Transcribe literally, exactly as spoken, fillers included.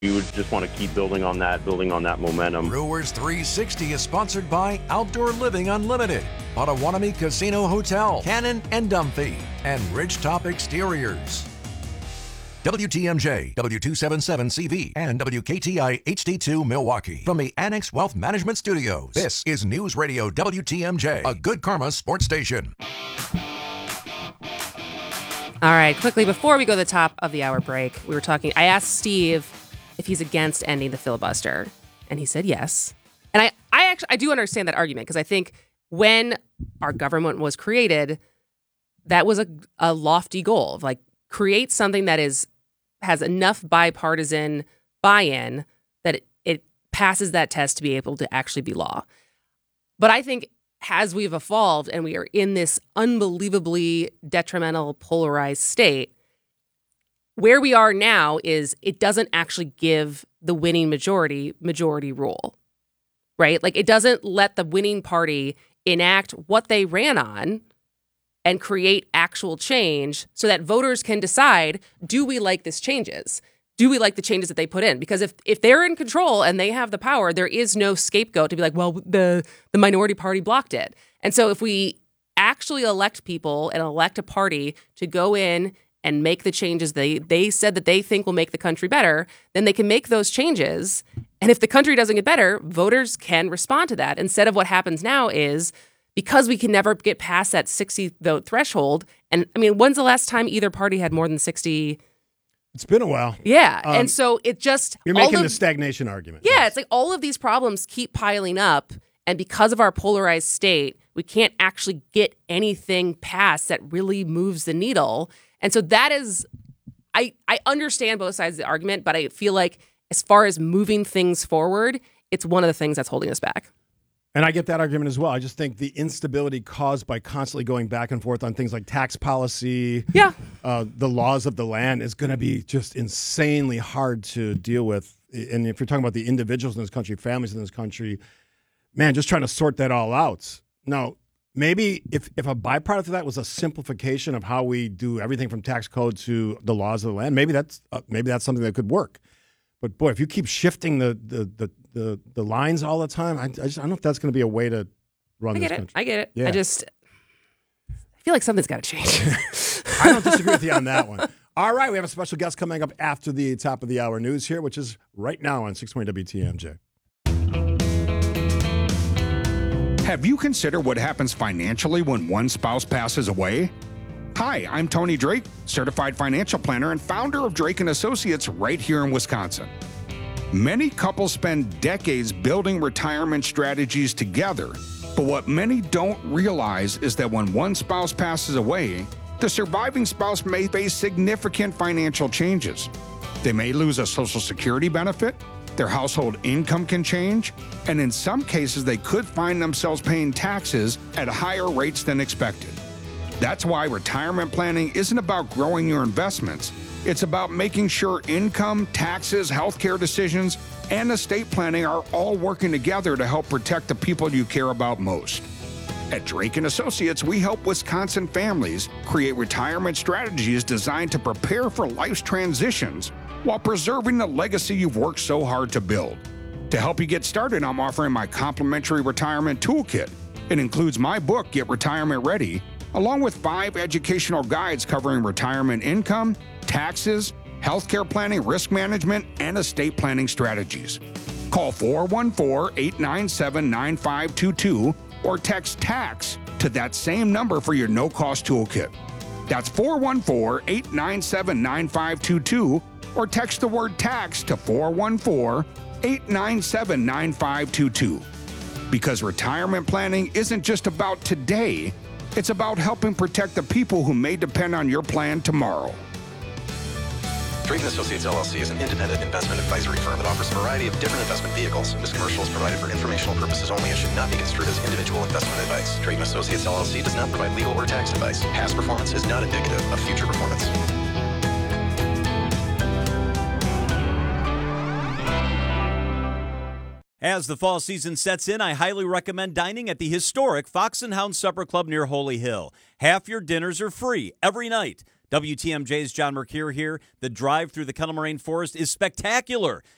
You would just want to keep building on that, building on that momentum. Brewers three sixty is sponsored by Outdoor Living Unlimited, Potawatomi Casino Hotel, Cannon and Dumphy, and Ridgetop Exteriors. W T M J, W two seventy-seven C V, and W K T I H D two Milwaukee. From the Annex Wealth Management Studios, this is News Radio W T M J, a Good Karma sports station. All right, quickly, before we go to the top of the hour break, we were talking, I asked Steve if he's against ending the filibuster, and he said yes. And I, I actually, I do understand that argument, because I think when our government was created, that was a, a lofty goal of like, create something that is has enough bipartisan buy-in that it, it passes that test to be able to actually be law. But I think as we've evolved and we are in this unbelievably detrimental, polarized state, where we are now is it doesn't actually give the winning majority majority rule, right? Like, it doesn't let the winning party enact what they ran on and create actual change so that voters can decide, do we like this changes? Do we like the changes that they put in? Because if if they're in control and they have the power, there is no scapegoat to be like, well, the, the minority party blocked it. And so if we actually elect people and elect a party to go in and make the changes they, they said that they think will make the country better, then they can make those changes. And if the country doesn't get better, voters can respond to that. Instead of what happens now is, because we can never get past that sixty vote threshold. And I mean, when's the last time either party had more than sixty? It's been a while. Yeah. Um, and so it just... You're making of, the stagnation argument. Yeah. Yes. It's like all of these problems keep piling up. And because of our polarized state, we can't actually get anything passed that really moves the needle. And so that is... I, I understand both sides of the argument, but I feel like as far as moving things forward, it's one of the things that's holding us back. And I get that argument as well. I just think the instability caused by constantly going back and forth on things like tax policy, yeah, uh, the laws of the land is going to be just insanely hard to deal with. And if you're talking about the individuals in this country, families in this country, man, just trying to sort that all out. Now, maybe if, if a byproduct of that was a simplification of how we do everything from tax code to the laws of the land, maybe that's uh, maybe that's something that could work. But boy, if you keep shifting the the the the, the lines all the time, I, I just I don't know if that's going to be a way to run I this get it. country. I get it. Yeah. I just I feel like something's got to change. I don't disagree with you on that one. All right, we have a special guest coming up after the top of the hour news here, which is right now on six twenty W T M J. Have you considered what happens financially when one spouse passes away? Hi, I'm Tony Drake, certified financial planner and founder of Drake and Associates right here in Wisconsin. Many couples spend decades building retirement strategies together, but what many don't realize is that when one spouse passes away, the surviving spouse may face significant financial changes. They may lose a Social Security benefit, their household income can change, and in some cases they could find themselves paying taxes at higher rates than expected. That's why retirement planning isn't about growing your investments. It's about making sure income, taxes, healthcare decisions, and estate planning are all working together to help protect the people you care about most. At Drake and Associates, we help Wisconsin families create retirement strategies designed to prepare for life's transitions while preserving the legacy you've worked so hard to build. To help you get started, I'm offering my complimentary retirement toolkit. It includes my book, Get Retirement Ready, along with five educational guides covering retirement income, taxes, healthcare planning, risk management, and estate planning strategies. Call four one four, eight nine seven, nine five two two or text TAX to that same number for your no-cost toolkit. That's four one four, eight nine seven, nine five two two or text the word TAX to four one four, eight nine seven, nine five two two. Because retirement planning isn't just about today, it's about helping protect the people who may depend on your plan tomorrow. Drake and Associates L L C is an independent investment advisory firm that offers a variety of different investment vehicles. This commercial is provided for informational purposes only and should not be construed as individual investment advice. Drake and Associates L L C does not provide legal or tax advice. Past performance is not indicative of future performance. As the fall season sets in, I highly recommend dining at the historic Fox and Hound Supper Club near Holy Hill. Half your dinners are free every night. W T M J's John Mercure here. The drive through the Kettle Moraine Forest is spectacular.